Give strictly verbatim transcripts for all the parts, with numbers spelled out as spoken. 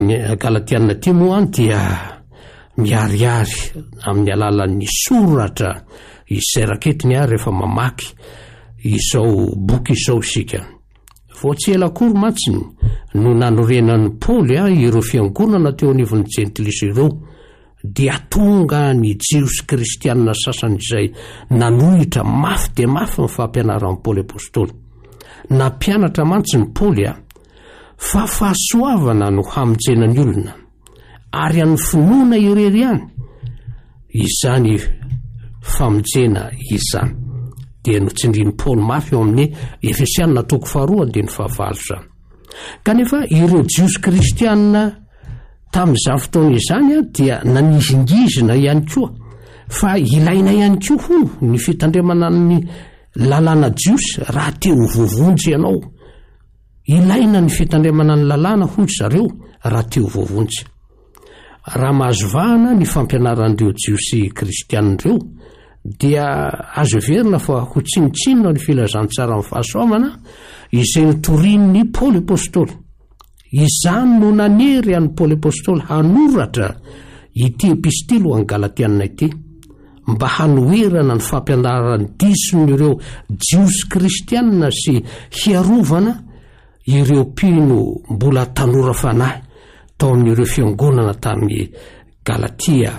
Galatiana ty moa dia miariary amin'ny alalan'ny soratra izay raketiny a rehefa mamaky izao boky izao isika. Vao tsy ela akory matsiny no nanorenan'ny Paoly a ireo fiangonana teo anivon'ny Gentilisy ireo, dia tonga ny jiosy kristianina sasany izay nanohitra mafy de mafy ny fampianaran'ny Paoly apôstôly. Nampianatra mantsy ny Paoly a fa fahasoavana no hamonjena ny olona, ary amin'ny finoana irery ihany izany famonjena izany. Dia notsindrian'i Paoly mafy eo amin'ny Efesianina toko faharoa andiny fahavalo zany. Kanefa ireo jiosy kristianina tamin'izany fotoana izany a dia nanizingizina ihany koa fa ilaina ihany koa ho ny fitandremana ny lalàna jiosy raha te ho voavonjy ianao. Ilaina ny fitandremana ny lalàna hoy zareo raha te ho voavonjy. Raha mahazo vahana ny fampianaran'ireo jiosy kristianireo dia azo verina fa ho tsinotsinona ny filazantsara amin'ny fahasoavana izay notorian'ny Paoly apôstôly. Izany no nanery an'ny Paoly apôstôly hanoratra ity epistily ho an'ny Galatiana ity, mba hanoerana ny fampianarany dison'ireo jiosy kristianina sy hiarovana ireo mpino mbola tanora fanahy tao amin'ireo fiangonana tamin'ny Galatia,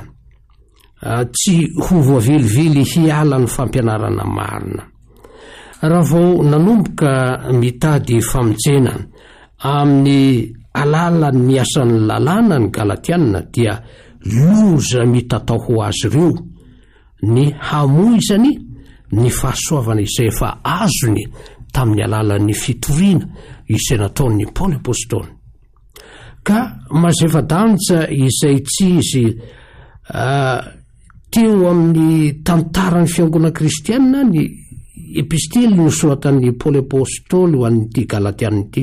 tsy ho voavelively hiala ny fampianarana marina. Raha vao nanomboka mitady famonjena amin'ny alalan'ny miasan'ny lalàna ny Galatiana dia loza mitatao ho azy ireo ny hamoizany ny fahasoavana izay efa azony tamin'ny alalan'ny fitoriana izay nataon'ny Paoly apôstôly. Ka mazefa-danitra izay tsy izy uh, teo amin'ny tantaran'ny fiangonana kristianina ny epistily nosoratan'ny Paoly apôstôly ho an'ity Galatiana ity.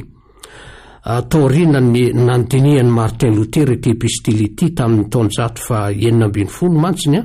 Taorianany nandinian'ny Martin Luther ity epistily ity tamin'ny taonjato fa enina ambin'ny folo mantsiny a,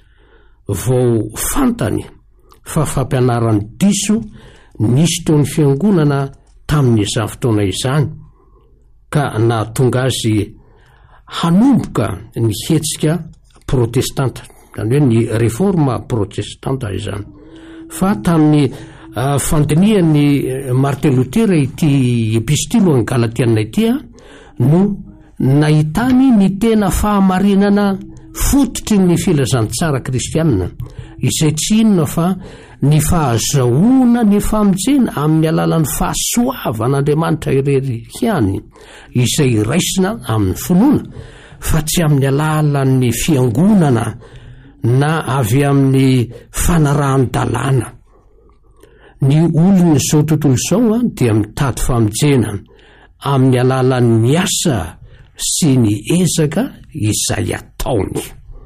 vao fantany fa fampianarany diso nisy teo ny fiangonana tamin'izany fotoana izany, ka nahatonga azy hanomboka ny hetsika protestanta, zany hoe ny reforma protestanta izany. Fa tamin'ny uh, fandinian'ny Martin Luther ity epistily ho an'ny Galatiana ity a, no nahitany ny tena fahamarinana fototry ny filazantsara kristianina izay tsy inona fa ny fahazahoana ny famonjena amin'ny alalan'ny fahasoavan'Andriamanitra irery ihany izay raisina amin'ny finoana, fa tsy amin'ny alalan'ny fiangonana na avy amin'ny fanarahan-dalàna. Ny olona izao tontolo izao a dia mitady famonjena amin'ny alalan'ny miasa sy ny ezaka izay ataony.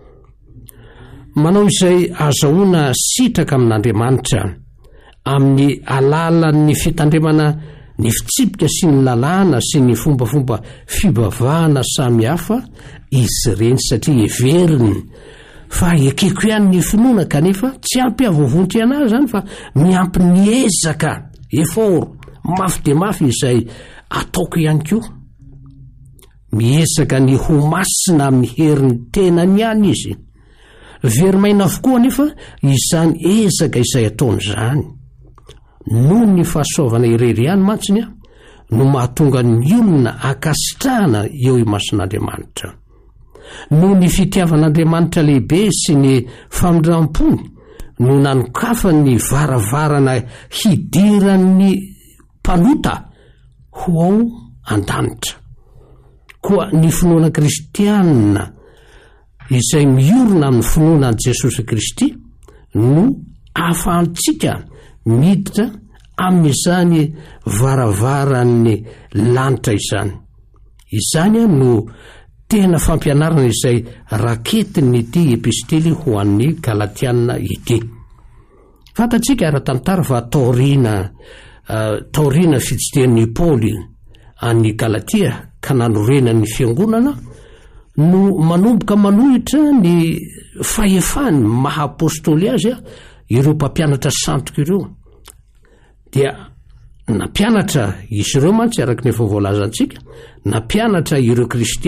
Manao izay azahoana sitraka amin'Andriamanitra amin'ny alalan'ny fitandremana ny fitsipika sy ny lalàna sy ny fombafomba fibavahana samy hafa izy ireny, satria heveriny fa ekeko ihany ny finoana, kanefa tsy ampy avovonty anazy zany fa miampy ny ezaka eforo mafy de mafy izay ataoko ihany koa. Miezaka ny ho masina amin'ny herin'ny tenany ihany izy. Verimaina avokoa nefa izany ezaka izay ataony zany. Noho ny fahasoavana irery ihany mantsiny a, no mahatonga ny olona akasitrahana eo imason'Andriamanitra. Noho ny fitiavan'Andriamanitra lehibe sy ny famindram-pony no nanokafa ny varavarana hidiran'ny mpanota ho ao an-danitra. Koa ny finoana kristianina izay miorina amin'ny finoana an' Jesosy Kristy no ahafahantsika miditra amin'izany varavaran'ny lanitra izany. Izany no tena fampianarana izay raketiny ity epistily ho an'ny Galatiana ity. Fantatsika ara-tantara fa taoriana uh, taoriana fitsidihany Paoly an'ny Galatia ka nanorena ny fiangonana no manomboka manohitra ny fahefany maha apôstôly azy a ireo mpampianatra santoka ireo. Dia nampianatra izy ireo mantsy araka ny efa voalazantsika, nampianatra ireo kristianina